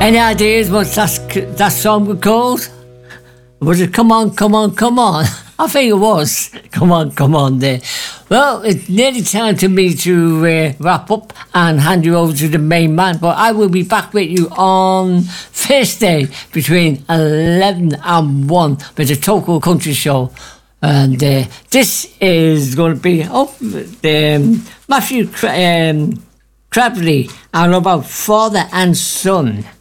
Any ideas what that song was called? Was it Come On, Come On, Come On? I think it was Come On there. Well, it's nearly time to me to wrap up and hand you over to the main man, but I will be back with you on Thursday between 11 and 1 with the Total Country Show. And this is going to be Matthew Crabtree and about Father and Son.